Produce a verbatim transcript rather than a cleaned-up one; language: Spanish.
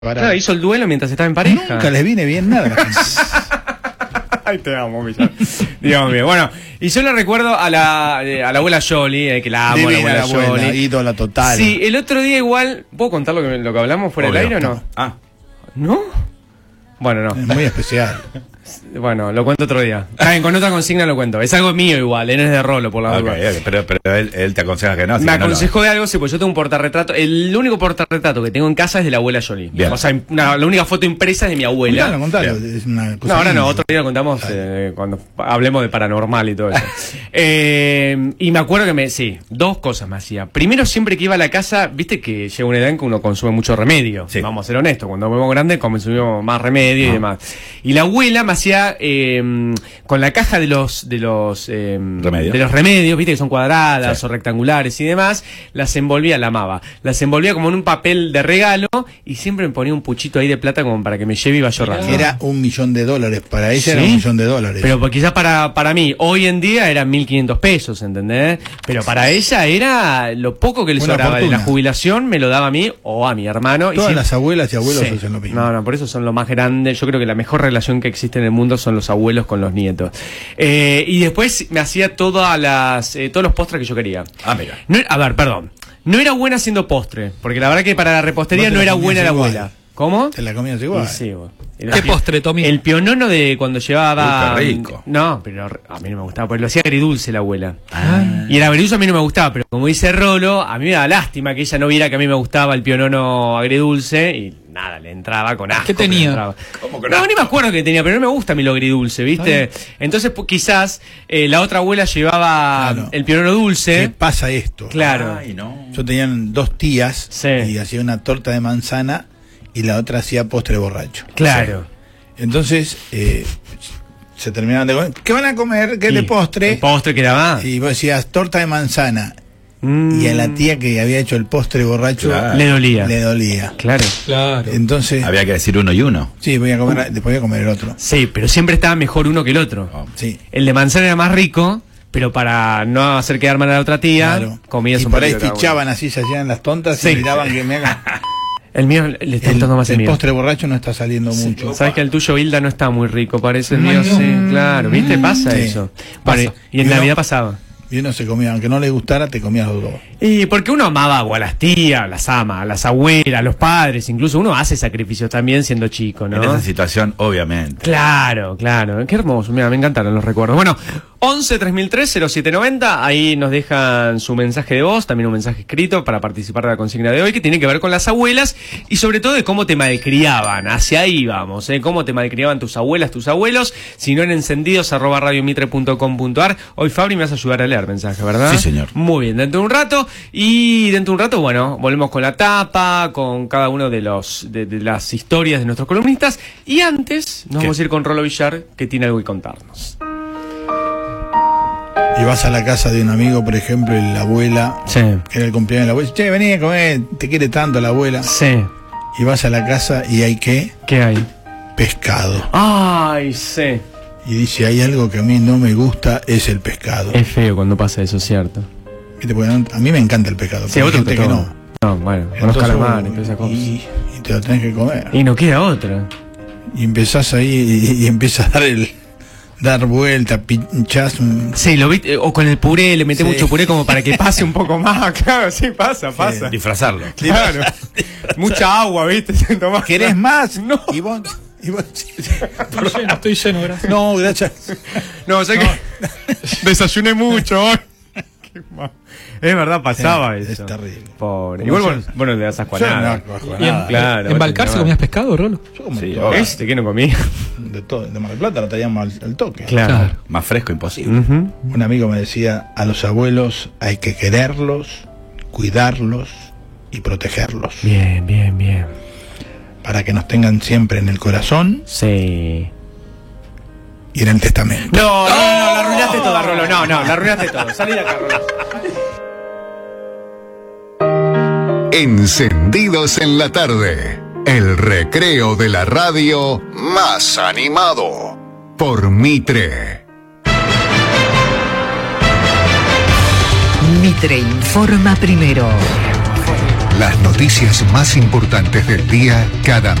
Claro, hizo el duelo mientras estaba en pareja. Nunca les viene bien nada. Ay, te amo, Millán. Digamos bien. Bueno, y yo le recuerdo a la, eh, a la abuela Yoli, eh, que la amo, Divina la abuela, abuela, Yoli. ídola total. Sí, el otro día igual. ¿Puedo contar lo que, lo que hablamos fuera Obvio. del aire o no? Ah. ¿No? Bueno, no. Es muy especial. Bueno, lo cuento otro día. Está bien, con otra consigna lo cuento. Es algo mío igual, eh, no es de Rolo, por la Ok, duda. ok, pero, pero él, él te aconseja que no. así Me que no lo- aconsejó de algo, sí, pues yo tengo un portarretrato. El único portarretrato que tengo en casa es de la abuela Yoli. Bien. O sea, una- la única foto impresa es de mi abuela. Contalo, contalo. Bien. Es una cosa No, ahora no, linda. otro día lo contamos eh, cuando hablemos de paranormal y todo eso. Eh, y me acuerdo que me, sí, dos cosas me hacía. Primero, siempre que iba a la casa, viste que llega una edad en que uno consume mucho remedio. Sí. Vamos a ser honestos, cuando nos vemos grandes consumimos más remedio y demás. Y la abuela me hacía eh, con la caja de los de los eh, Remedios. de los remedios, viste que son cuadradas Sí. o rectangulares y demás, las envolvía, la amaba. Las envolvía como en un papel de regalo y siempre me ponía un puchito ahí de plata como para que me lleve y vaya ahorrando. Era un millón de dólares. Para ella era ¿Sí? un millón de dólares. Pero pues, quizás para, para mí, hoy en día eran mil quinientos pesos, ¿entendés? Pero para ella era lo poco que le Una sobraba de la fortuna. jubilación, me lo daba a mí o a mi hermano. Todas y las abuelas y abuelos Sí. hacen lo mismo. No, no, por eso son lo más grande. Yo creo que la mejor relación que existe en el mundo son los abuelos con los nietos. Eh, y después me hacía todas las, eh, todos los postres que yo quería. Ah, mira. No, a ver, perdón. No era buena haciendo postre, porque la verdad que para la repostería No te no, la era comías buena la igual. abuela. ¿Cómo? Te la comías igual. Y sí, bueno. El ¿Qué pi- postre, Tommy? El pionono de cuando llevaba. Uy, qué rico. No, pero a mí no me gustaba, porque lo hacía agridulce la abuela. Ah. Y el agridulce a mí no me gustaba, pero como dice Rolo, a mí me da lástima que ella no viera que a mí me gustaba el pionono agridulce y nada, le entraba con asco. ¿Qué pero tenía? le entraba. ¿Cómo que No, no? ni me acuerdo qué tenía, pero no me gusta a mí lo agridulce, ¿viste? Entonces, pues, quizás eh, la otra abuela llevaba Claro. el pionono ¿Qué dulce. pasa esto? Claro. Ay, no. Yo tenía dos tías Sí. y hacía una torta de manzana y la otra hacía postre borracho. Claro. Entonces, eh, se terminaban de comer. ¿Qué van a comer? ¿Qué es Y de postre? El postre que daba. Y vos decías torta de manzana. Mm. Y a la tía que había hecho el postre borracho Claro. Le dolía. le dolía. Claro. Claro. Entonces, Había que decir uno y uno. sí, voy a comer, después voy a comer el otro. Sí, pero siempre estaba mejor uno que el otro. Oh. Sí. El de manzana era más rico, pero para no hacer quedar mal a la otra tía, Claro. comías y un por ahí poquito cada uno. fichaban así, se hacían las tontas Sí. y miraban que me hagan. El mío le está El, gustando más el, el mío. postre borracho no está saliendo mucho. Sabes que el tuyo, Hilda, no está muy rico, parece el No, mío, no. sí, claro, ¿viste? Pasa Sí. eso. Bueno, Pasa. y en Y uno- Navidad pasaba. Y uno se comía, aunque no le gustara, te comías los dos. Y porque uno amaba o a las tías, las ama, a las abuelas, a los padres, incluso uno hace sacrificios también siendo chico, En ¿no? esa situación, obviamente. Claro, claro, qué hermoso, mira, me encantaron los recuerdos. Bueno, once tres mil tres cero siete noventa, ahí nos dejan su mensaje de voz, también un mensaje escrito para participar de la consigna de hoy, que tiene que ver con las abuelas y sobre todo de cómo te malcriaban, hacia ahí vamos, ¿eh? Cómo te malcriaban tus abuelas, tus abuelos, si no en encendidos, arroba radiomitre punto com punto ar. Hoy, Fabri, me vas a ayudar a leer mensajes, ¿verdad? Sí, señor. Muy bien, dentro de un rato, y dentro de un rato, bueno, volvemos con la tapa, con cada uno de los de, de las historias de nuestros columnistas, y antes nos ¿Qué? vamos a ir con Rolo Villar, que tiene algo que contarnos. Y vas a la casa de un amigo, por ejemplo, y la abuela, Sí. que era el cumpleaños de la abuela, che, vení a comer, te quiere tanto la abuela. Sí. Y vas a la casa y hay ¿qué? ¿Qué hay? Pescado. Ay, sí. Y dice, hay algo que a mí no me gusta, es el pescado. Es feo cuando pasa eso, ¿cierto? ¿Viste? Porque no- a mí me encanta el pescado, Sí, pero a hay otro gente te que todo. no. No, bueno, con los Entonces, calamares, todas esas cosas. y, y te lo tenés que comer. Y no queda otra. Y empezás ahí y, y empiezas a dar el dar vuelta, pinchás un- Sí, lo viste, o con el puré, le metés Sí. mucho puré como para que pase un poco más. Claro, sí, pasa, pasa. Disfrazarlo. Claro. Mucha agua, ¿viste? Se toma- ¿Querés más? No. Y vos, y vos- Estoy lleno, estoy lleno, gracias. no, gracias. No, o sea que desayuné mucho hoy. Qué mal. Es verdad, pasaba Sí, eso. es terrible. Pobre. Como Igual yo- vos, vos no le das asco a Yo no nada. hago asco a ¿Y en, nada. Claro, en vos Balcarce tenés comías nada. pescado, Rolo? Yo como Sí, todo. obvio. Este que no comía. de todo, de Mar del Plata lo traíamos al, al toque. Claro. Claro. Más fresco imposible. Ujú. Un amigo me decía, a los abuelos hay que quererlos, cuidarlos y protegerlos, Bien, bien, bien. para que nos tengan siempre en el corazón Sí. y en el testamento. No, no, no, no, la arruinaste toda, Rolo. No, no, la arruinaste todo. Salí de acá, Rolo. Encendidos en la tarde, el recreo de la radio más animado por Mitre. Mitre informa primero. Las noticias más importantes del día cada